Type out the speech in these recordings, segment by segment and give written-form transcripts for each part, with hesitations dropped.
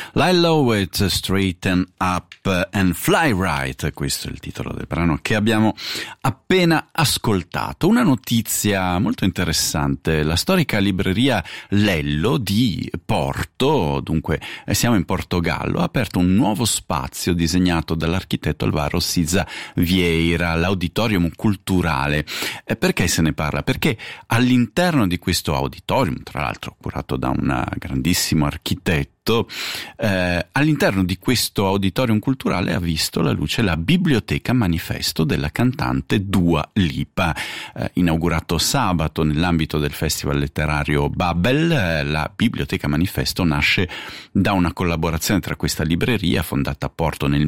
Lilo with Straighten Up and Fly Right, questo è il titolo del brano che abbiamo appena ascoltato. Una notizia molto interessante: la storica libreria Lello di Porto, dunque siamo in Portogallo, ha aperto un nuovo spazio disegnato dall'architetto Alvaro Siza Vieira, l'auditorium culturale. Perché se ne parla? Perché all'interno di questo auditorium, tra l'altro curato da un grandissimo architetto, all'interno di questo auditorium culturale ha visto la luce la Biblioteca Manifesto della cantante Dua Lipa. Inaugurato sabato nell'ambito del festival letterario Babel, la Biblioteca Manifesto nasce da una collaborazione tra questa libreria, fondata a Porto nel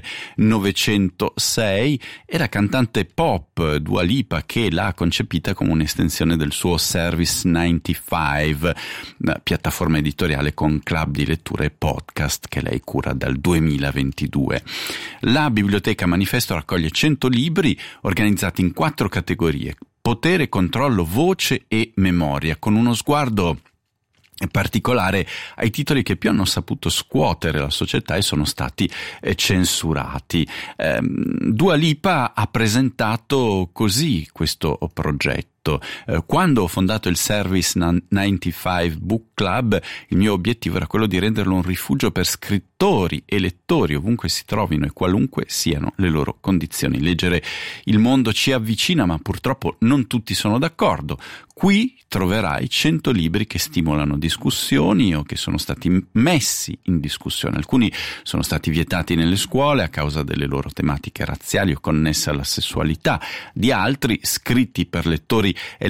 1906, e la cantante pop Dua Lipa, che l'ha concepita come un'estensione del suo Service 95, piattaforma editoriale con club di lettura e podcast che lei cura dal 2022. La Biblioteca Manifesto raccoglie 100 libri organizzati in 4 categorie: potere, controllo, voce e memoria, con uno sguardo particolare ai titoli che più hanno saputo scuotere la società e sono stati censurati. Dua Lipa ha presentato così questo progetto. Quando ho fondato il Service 95 Book Club, il mio obiettivo era quello di renderlo un rifugio per scrittori e lettori ovunque si trovino e qualunque siano le loro condizioni. Leggere il mondo ci avvicina, ma purtroppo non tutti sono d'accordo. Qui troverai 100 libri che stimolano discussioni o che sono stati messi in discussione. Alcuni sono stati vietati nelle scuole a causa delle loro tematiche razziali o connesse alla sessualità. Di altri, scritti per lettori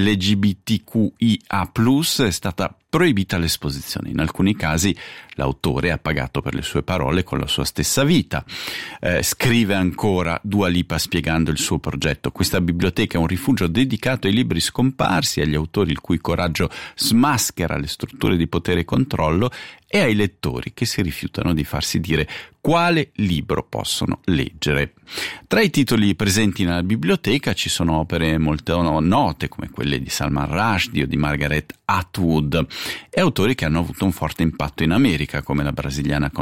LGBTQIA+, è stata proibita l'esposizione. In alcuni casi l'autore ha pagato per le sue parole con la sua stessa vita. Scrive ancora Dua Lipa spiegando il suo progetto: questa biblioteca è un rifugio dedicato ai libri scomparsi, agli autori il cui coraggio smaschera le strutture di potere e controllo, e ai lettori che si rifiutano di farsi dire quale libro possono leggere. Tra i titoli presenti nella biblioteca ci sono opere molto note come quelle di Salman Rushdie o di Margaret Atwood, e autori che hanno avuto un forte impatto in America come la brasiliana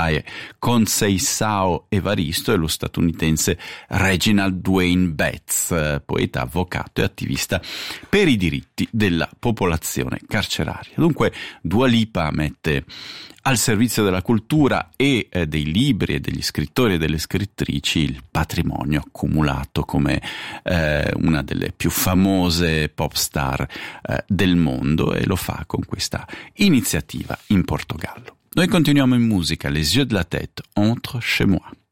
Conceição Evaristo e lo statunitense Reginald Dwayne Betts, poeta, avvocato e attivista per i diritti della popolazione carceraria. Dunque Dua Lipa mette al servizio della cultura e dei libri e degli scrittori e delle scrittrici il patrimonio accumulato come una delle più famose pop star del mondo, e lo fa con questa iniziativa in Portogallo. Noi continuiamo in musica, Les Yeux de la Tête, Entre chez moi.